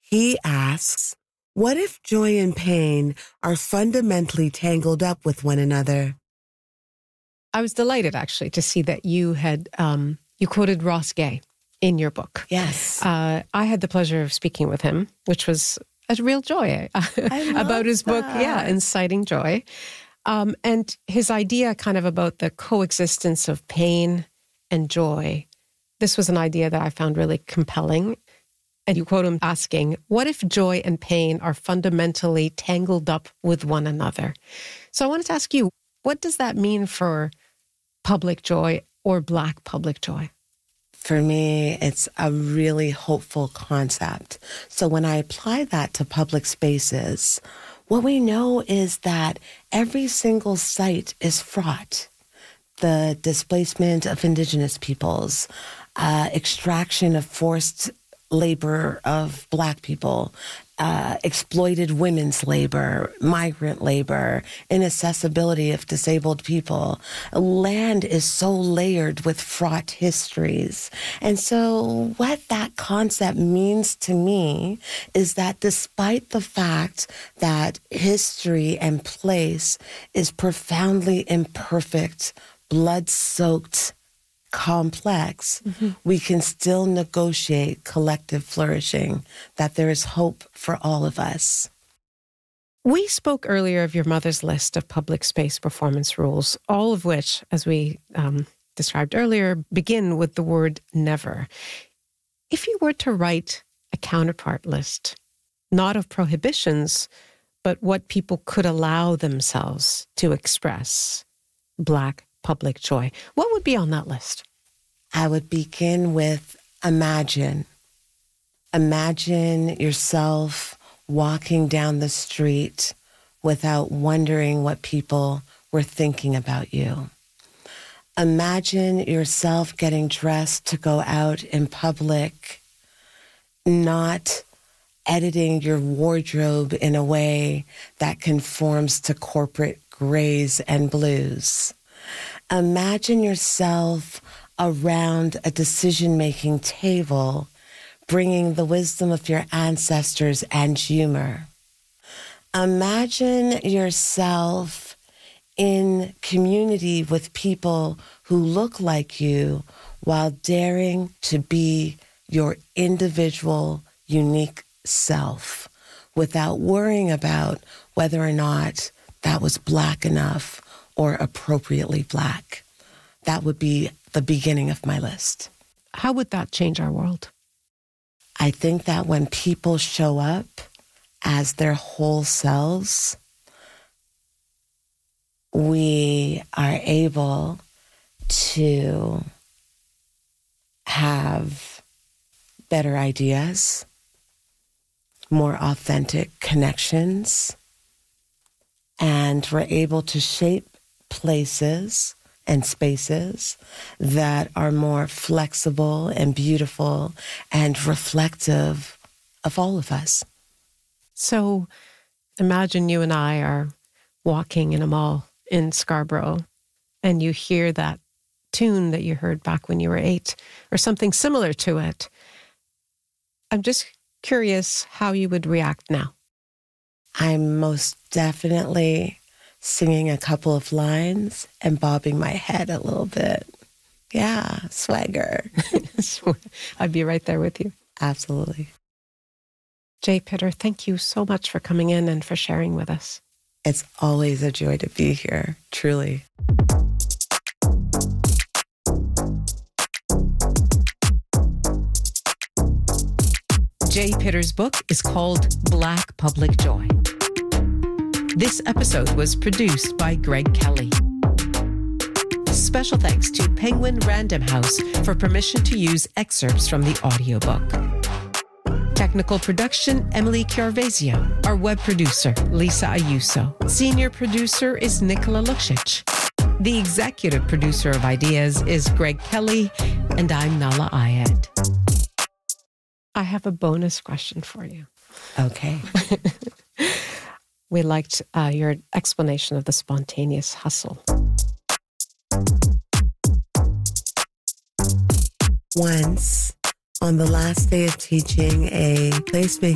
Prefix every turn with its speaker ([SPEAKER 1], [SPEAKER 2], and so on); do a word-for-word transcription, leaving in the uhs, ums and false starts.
[SPEAKER 1] He asks, what if joy and pain are fundamentally tangled up with one another?
[SPEAKER 2] I was delighted, actually, to see that you had, um, you quoted Ross Gay in your book.
[SPEAKER 1] Yes.
[SPEAKER 2] Uh, I had the pleasure of speaking with him, which was a real joy about his
[SPEAKER 1] that.
[SPEAKER 2] book, yeah, Inciting Joy. Um, and his idea kind of about the coexistence of pain and joy. This was an idea that I found really compelling. And you quote him asking, what if joy and pain are fundamentally tangled up with one another? So I wanted to ask you, what does that mean for public joy or Black public joy?
[SPEAKER 1] For me, it's a really hopeful concept. So when I apply that to public spaces, what we know is that every single site is fraught. The displacement of Indigenous peoples, uh, extraction of forced labor of Black people, uh, exploited women's labor, migrant labor, inaccessibility of disabled people. Land is so layered with fraught histories. And so what that concept means to me is that despite the fact that history and place is profoundly imperfect, blood-soaked, complex, mm-hmm. we can still negotiate collective flourishing, that there is hope for all of us.
[SPEAKER 2] We spoke earlier of your mother's list of public space performance rules, all of which, as we um, described earlier, begin with the word never. If you were to write a counterpart list, not of prohibitions, but what people could allow themselves to express Black public joy, what would be on that list?
[SPEAKER 1] I would begin with imagine. Imagine yourself walking down the street without wondering what people were thinking about you. Imagine yourself getting dressed to go out in public, not editing your wardrobe in a way that conforms to corporate grays and blues. Imagine yourself around a decision-making table, bringing the wisdom of your ancestors and humor. Imagine yourself in community with people who look like you while daring to be your individual, unique self without worrying about whether or not that was Black enough or appropriately Black. That would be the beginning of my list.
[SPEAKER 2] How would that change our world?
[SPEAKER 1] I think that when people show up as their whole selves, we are able to have better ideas, more authentic connections, and we're able to shape places and spaces that are more flexible and beautiful and reflective of all of us.
[SPEAKER 2] So imagine you and I are walking in a mall in Scarborough and you hear that tune that you heard back when you were eight or something similar to it. I'm just curious how you would react now.
[SPEAKER 1] I'm most definitely singing a couple of lines and bobbing my head a little bit. Yeah, swagger.
[SPEAKER 2] I'd be right there with you.
[SPEAKER 1] Absolutely.
[SPEAKER 2] J. Pitter, thank you so much for coming in and for sharing with us.
[SPEAKER 1] It's always a joy to be here, truly.
[SPEAKER 2] J. Pitter's book is called Black Public Joy. This episode was produced by Greg Kelly. Special thanks to Penguin Random House for permission to use excerpts from the audiobook. Technical production, Emily Chiarvesio. Our web producer, Lisa Ayuso. Senior producer is Nicola Luksic. The executive producer of Ideas is Greg Kelly, and I'm Nala Ayed. I have a bonus question for you.
[SPEAKER 1] Okay.
[SPEAKER 2] We liked uh, your explanation of the spontaneous hustle.
[SPEAKER 1] Once, on the last day of teaching a placemaking